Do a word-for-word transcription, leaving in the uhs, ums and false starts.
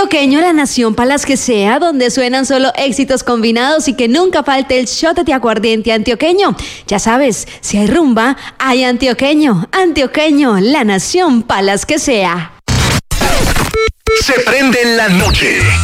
Antioqueño, la nación para las que sea, donde suenan solo éxitos combinados y que nunca falte el shot de aguardiente antioqueño. Ya sabes, si hay rumba, hay antioqueño. Antioqueño, la nación para las que sea. Se prende en la noche.